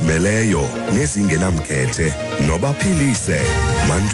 ezizimeleyo nezingenamkhethe nobaphilise mantu.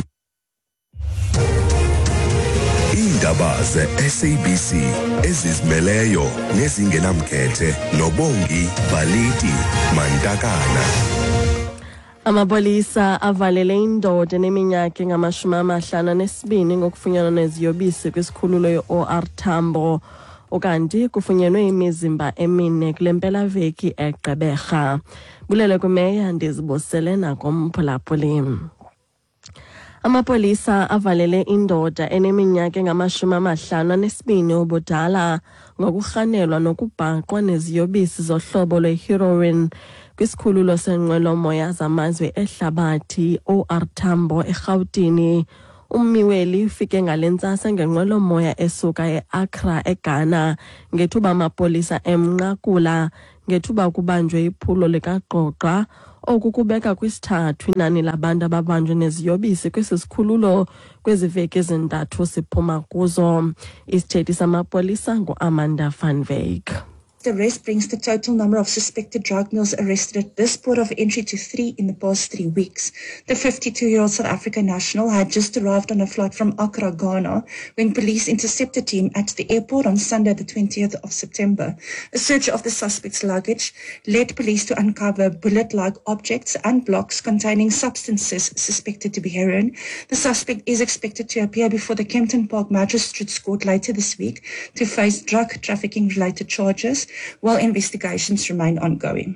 Iindaba ze-SABC ezizimeleyo nezingenamkhethe nobongi Baliti Mantakana. Amapolisa avalele indoda eneminyaka engama-52 ngokufunyanwa neziyobisi kwisikhululo ye-OR Tambo. Ukanti kufunyenwe imizimba emine kule mpelaveki eGqeberha. Bulele kumeya ndizibusele nakomphulaphuli. Amapolisa avalele indoda eneminyaka engama-52 ubudala ngokurhanelwa nokubhaqwa neziyobisi zohlobo lwe-heroin kwisikhululo senqwelomoya zamazwe ehlabathi OR Tambo eGauteng. Ummiweli ufike ngalentsasa ngenqwelomoya esuka eAccra eGhana ngethuba amapolisa emnqakula ngethuba kubanjwe iphulo likaqoqa. Oku kubeka kwisithathu inani labantu ababanjwe neziyobisi kwesi sikhululo kwezi veki ezintathu siphuma kuzo. Isithethi samapolisa nguAmanda van Wyk. The arrest brings the total number of suspected drug mules arrested at this port of entry to 3 in the past 3 weeks. The 52-year-old South African national had just arrived on a flight from Accra, Ghana, when police intercepted him at the airport on Sunday, the 20th of September. A search of the suspect's luggage led police to uncover bullet-like objects and blocks containing substances suspected to be heroin. The suspect is expected to appear before the Kempton Park Magistrates Court later this week to face drug trafficking-related charges, while investigations remain ongoing.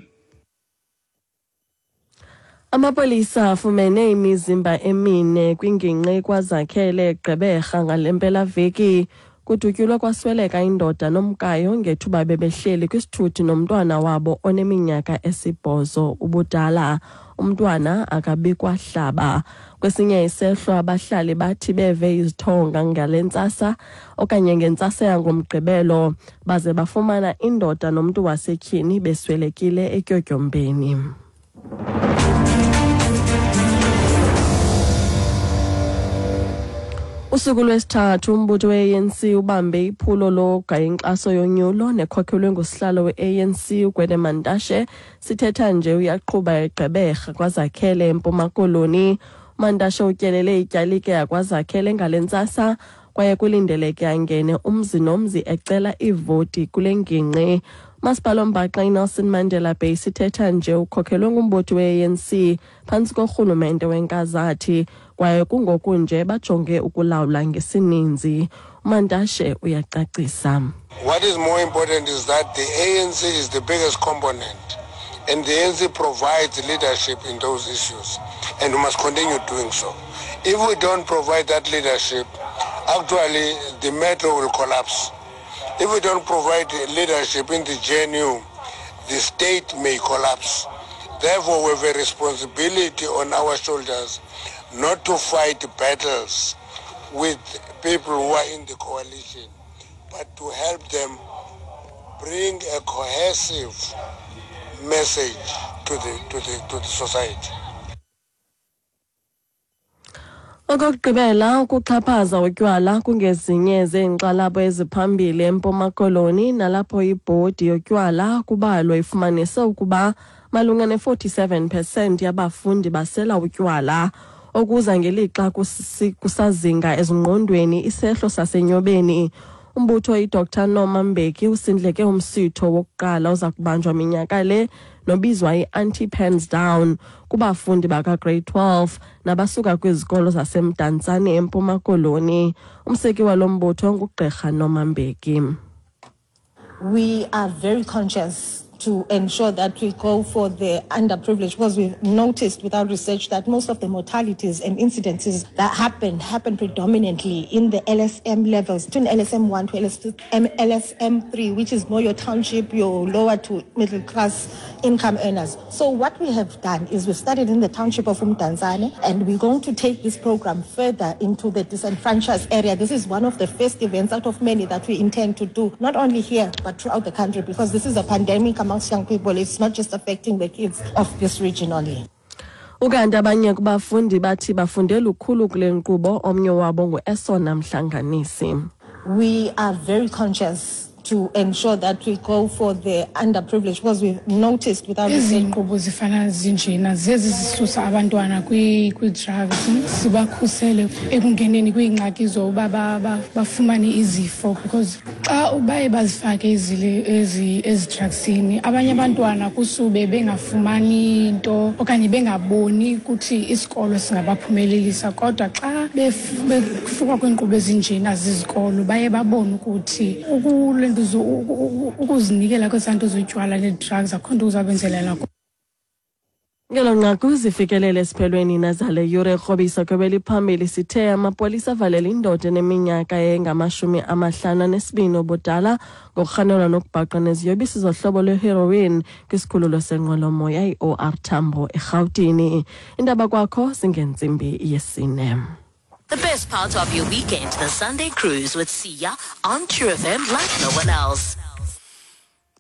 Amapolisa afumene imizimba emine kwingingqi kwaZakhele eGqeberha ngale mpelaveki. Kudutyulwa kwasweleka indoda nomkayo ngethuba bebehleli kwisithuthi nomntwana wabo oneminyaka esi-8 ubudala. Umntwana akabikwa hlaba. Kwesinye isehlo abahlali bathi beve izithonga ngalentsasa okanye ngentsasa yangomgqibelo baze bafumana indoda nomntu wasetyhini beswelekile eTyotyombeni. Usuku lwesithathu umbutho we-ANC ubambe iphulo loga inkxaso yonyulo nekhokhelwe ngusihlalo we-ANC uGwede Mantashe. Sithetha nje uyaqhuba eGqeberha kwaZakhele eMpuma Koloni. Mantashe utyelele ityalike yakwaZakhele ngalentsasa kwaye kulindeleke angene umzi nomzi ecela ivoti kule ngingqi. Masipala Mbhaxa iNelson Mandela Bay sithetha nje ukhokhelwe ngumbutho we-ANC phantsi korhulumente wenkazathi kwaye kungoku nje bajonge ukulawula ngesininzi. Mantashe uyacacisa. What is more important is that the ANC is the biggest component and the ANC provides leadership in those issues and we must continue doing so. If we don't provide that leadership, actually the metro will collapse. If we don't provide leadership in the GNU, the state may collapse. Therefore, we have a responsibility on our shoulders not to fight battles with people who are in the coalition, but to help them bring a cohesive message to the society. Okokugqibela ukuxhaphaza utywala kungezinye zeenkxalabo eziphambili eMpuma Koloni nalapho ibhodi yotywala kubalwa ifumanise ukuba malunga ne-47% yabafundi basela utywala okuza ngelixa kusazinga ezingqondweni isehlo sasenyobeni. Umbutho iDr Noma Mbeki usindleke umsitho wokuqala oza kubanjwa minyaka le nobizwa i-Anti-Pens Down kubafundi baka-Grade 12 nabasuka kwizikolo zasemdantsane eMpuma Koloni. Umseki walo mbutho nguGqirha Noma Mbeki. We are very conscious to ensure that we go for the underprivileged, because we've noticed without research that most of the mortalities and incidences that happen predominantly in the LSM levels, between LSM1 to LSM3, which is more your township, your lower to middle class income earners. So what we have done is we've started in the township of Umdantsane, and we're going to take this program further into the disenfranchised area. This is one of the first events out of many that we intend to do, not only here, but throughout the country, because this is a pandemic amongst young people. It's not just affecting the kids of this region only. Ukanti abanye kubafundi bathi bafunde lukhulu kule nkqubo omnye wabo nguEsona Mhlanganisi. We are very conscious to ensure that we go for the underprivileged, because we've noticed without research. Izinkqubo zifana zinjena zezi zisusa abantwana kwi-drugs sibakhusele ekungeneni kwiingxaki zoba bafumane izifo, because xa baye bazifake ezi-drugsini abanye abantwana kusube bengafumani into okanye bengaboni ukuthi isikolo singabaphumelelisa, kodwa xa befika kwiinkqubo ezinjena zizikolo baye babone ukuthi ukuzinikela kwezanto zotywala ne-drugs akho nto uzabenzelela. Ngelo nqaku zifikelele esiphelweni nazale yure rhobisa kwebeli phambili sithe amapolisa avalela indoda eneminyaka engama-52 obudala ngokurhanelwa nokubhaqa neziyobisi zohlobo lwe-heroin kwisikhululo senqwelomoya i-OR Tambo eRhawutini. Indaba kwakho zingentsimbi yesine. The best part of your weekend, the Sunday cruise with Sia on True FM like no one else.